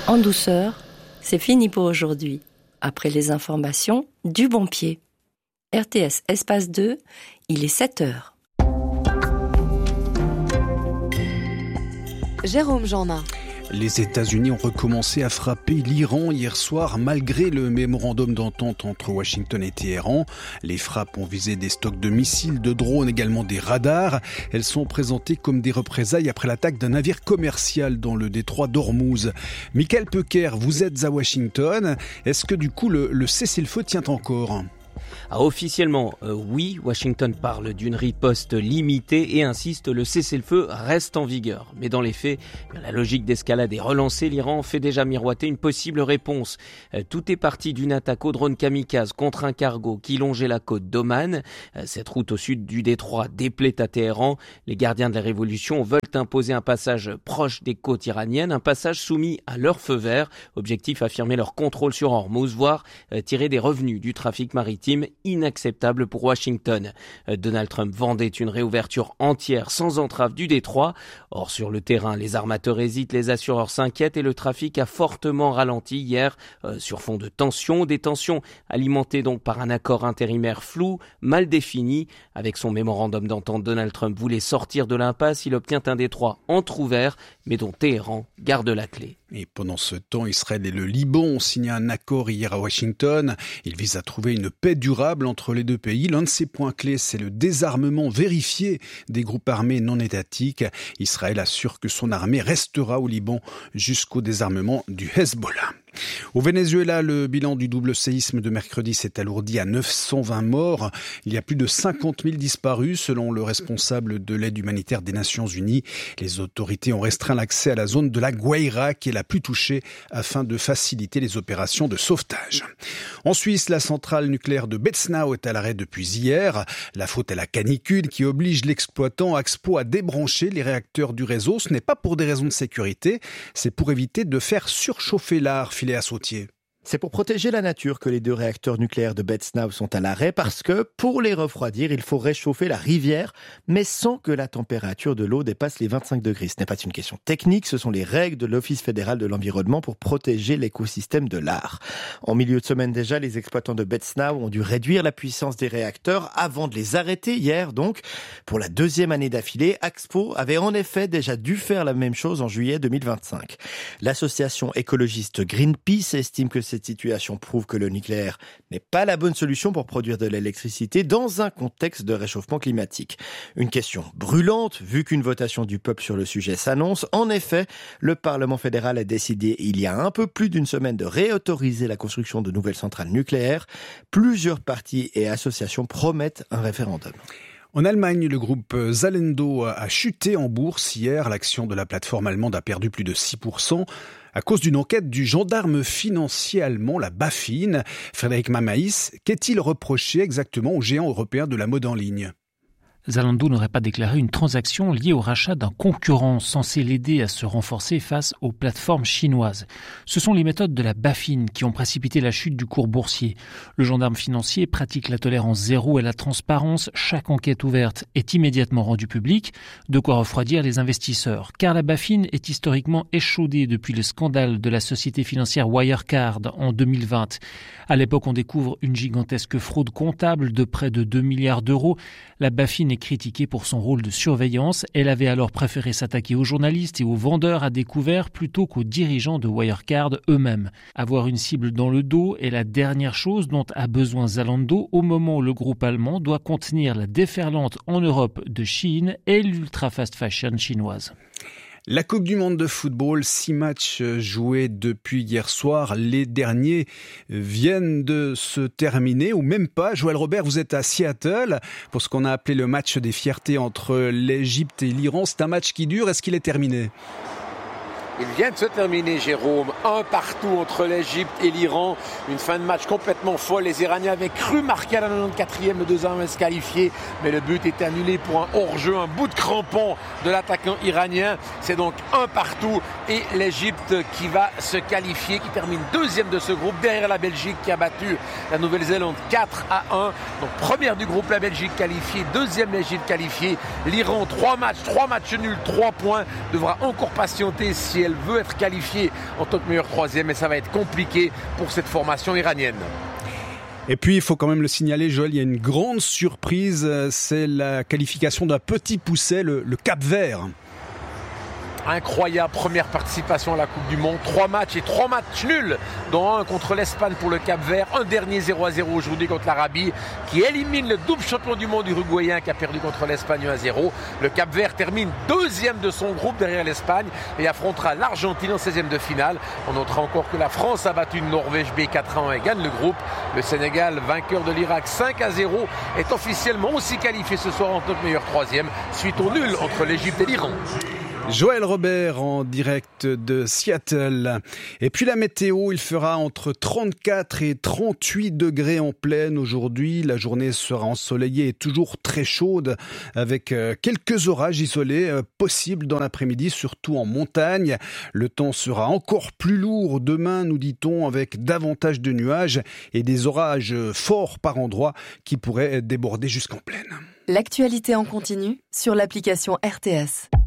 En douceur, c'est fini pour aujourd'hui. Après les informations, du bon pied. RTS Espace 2, il est 7h. Jérôme Jeannin. Les États-Unis ont recommencé à frapper l'Iran hier soir malgré le mémorandum d'entente entre Washington et Téhéran. Les frappes ont visé des stocks de missiles, de drones, également des radars. Elles sont présentées comme des représailles après l'attaque d'un navire commercial dans le détroit d'Ormuz. Michael Pecker, vous êtes à Washington. Est-ce que du coup le cessez-le-feu tient encore ? Officiellement, oui, Washington parle d'une riposte limitée et insiste, le cessez-le-feu reste en vigueur. Mais dans les faits, la logique d'escalade est relancée. L'Iran fait déjà miroiter une possible réponse. Tout est parti d'une attaque au drone kamikaze contre un cargo qui longeait la côte d'Oman. Cette route au sud du détroit déplaît à Téhéran. Les gardiens de la révolution veulent imposer un passage proche des côtes iraniennes, un passage soumis à leur feu vert. Objectif, affirmer leur contrôle sur Ormuz, voire tirer des revenus du trafic maritime, inacceptable pour Washington. Donald Trump vendait une réouverture entière sans entrave du détroit. Or, sur le terrain, les armateurs hésitent, les assureurs s'inquiètent et le trafic a fortement ralenti hier sur fond de tensions. Des tensions alimentées donc par un accord intérimaire flou, mal défini. Avec son mémorandum d'entente, Donald Trump voulait sortir de l'impasse. Il obtient un détroit entrouvert, mais dont Téhéran garde la clé. Et pendant ce temps, Israël et le Liban ont signé un accord hier à Washington. Il vise à trouver une paix durable entre les deux pays. L'un de ces points clés, c'est le désarmement vérifié des groupes armés non étatiques. Israël assure que son armée restera au Liban jusqu'au désarmement du Hezbollah. Au Venezuela, le bilan du double séisme de mercredi s'est alourdi à 920 morts. Il y a plus de 50 000 disparus, selon le responsable de l'aide humanitaire des Nations Unies. Les autorités ont restreint l'accès à la zone de la Guaira, qui est la plus touchée, afin de faciliter les opérations de sauvetage. En Suisse, la centrale nucléaire de Betznau est à l'arrêt depuis hier. La faute est la canicule qui oblige l'exploitant Axpo à débrancher les réacteurs du réseau. Ce n'est pas pour des raisons de sécurité, c'est pour éviter de faire surchauffer l'art. À Sautier. C'est pour protéger la nature que les 2 réacteurs nucléaires de Betznau sont à l'arrêt parce que, pour les refroidir, il faut réchauffer la rivière, mais sans que la température de l'eau dépasse les 25 degrés. Ce n'est pas une question technique, ce sont les règles de l'Office fédéral de l'environnement pour protéger l'écosystème de l'Aar. En milieu de semaine déjà, les exploitants de Betznau ont dû réduire la puissance des réacteurs avant de les arrêter hier. Donc, pour la 2e année d'affilée, Axpo avait en effet déjà dû faire la même chose en juillet 2025. L'association écologiste Greenpeace estime que cette situation prouve que le nucléaire n'est pas la bonne solution pour produire de l'électricité dans un contexte de réchauffement climatique. Une question brûlante, vu qu'une votation du peuple sur le sujet s'annonce. En effet, le Parlement fédéral a décidé il y a un peu plus d'une semaine de réautoriser la construction de nouvelles centrales nucléaires. Plusieurs partis et associations promettent un référendum. En Allemagne, le groupe Zalando a chuté en bourse hier. L'action de la plateforme allemande a perdu plus de 6%. À cause d'une enquête du gendarme financier allemand, la BaFin. Frédéric Mamaïs, qu'est-il reproché exactement aux géants européens de la mode en ligne ? Zalando n'aurait pas déclaré une transaction liée au rachat d'un concurrent censé l'aider à se renforcer face aux plateformes chinoises. Ce sont les méthodes de la BaFin qui ont précipité la chute du cours boursier. Le gendarme financier pratique la tolérance zéro et la transparence. Chaque enquête ouverte est immédiatement rendue publique, de quoi refroidir les investisseurs. Car la BaFin est historiquement échaudée depuis le scandale de la société financière Wirecard en 2020. À l'époque, on découvre une gigantesque fraude comptable de près de 2 milliards d'euros. La BaFin est critiquée pour son rôle de surveillance. Elle avait alors préféré s'attaquer aux journalistes et aux vendeurs à découvert plutôt qu'aux dirigeants de Wirecard eux-mêmes. Avoir une cible dans le dos est la dernière chose dont a besoin Zalando au moment où le groupe allemand doit contenir la déferlante en Europe de Shein et l'ultra fast fashion chinoise. La Coupe du Monde de football, 6 matchs joués depuis hier soir. Les derniers viennent de se terminer, ou même pas. Joël Robert, vous êtes à Seattle pour ce qu'on a appelé le match des fiertés entre l'Égypte et l'Iran. C'est un match qui dure. Est-ce qu'il est terminé ? Il vient de se terminer, Jérôme. 1 partout entre l'Égypte et l'Iran. Une fin de match complètement folle. Les Iraniens avaient cru marquer à la 94e, le 2-1 se qualifier. Mais le but est annulé pour un hors-jeu, un bout de crampon de l'attaquant iranien. C'est donc 1 partout. Et l'Égypte qui va se qualifier, qui termine 2e de ce groupe, derrière la Belgique qui a battu la Nouvelle-Zélande 4-1. Donc première du groupe, la Belgique qualifiée. 2e, l'Égypte qualifiée. L'Iran, 3 matchs nuls, 3 points. Devra encore patienter si elle veut être qualifiée en tant que meilleure troisième, et ça va être compliqué pour cette formation iranienne. Et puis, il faut quand même le signaler, Joël, il y a une grande surprise, c'est la qualification d'un petit pousset, le Cap-Vert. Incroyable première participation à la Coupe du Monde. 3 matchs et 3 matchs nuls, dont un contre l'Espagne pour le Cap-Vert. Un dernier 0-0 aujourd'hui contre l'Arabie, qui élimine le double champion du monde uruguayen qui a perdu contre l'Espagne 1-0. Le Cap-Vert termine deuxième de son groupe derrière l'Espagne et affrontera l'Argentine en 16e de finale. On notera encore que la France a battu une Norvège B 4-1 et gagne le groupe. Le Sénégal, vainqueur de l'Irak 5-0, est officiellement aussi qualifié ce soir en tant que meilleur troisième, suite au nul entre l'Égypte et l'Iran. Joël Robert en direct de Seattle. Et puis la météo, il fera entre 34 et 38 degrés en pleine aujourd'hui. La journée sera ensoleillée et toujours très chaude avec quelques orages isolés possibles dans l'après-midi, surtout en montagne. Le temps sera encore plus lourd demain, nous dit-on, avec davantage de nuages et des orages forts par endroits qui pourraient déborder jusqu'en plaine. L'actualité en continu sur l'application RTS.